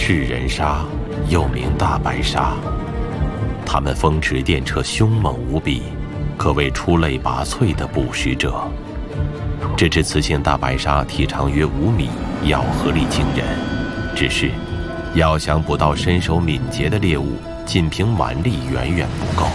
赤人鲨，又名大白鲨。它们风驰电掣，凶猛无比，可谓出类拔萃的捕食者。这只雌性大白鲨体长约5米，咬合力惊人。只是，要想捕到身手敏捷的猎物，仅凭腕力远远不够。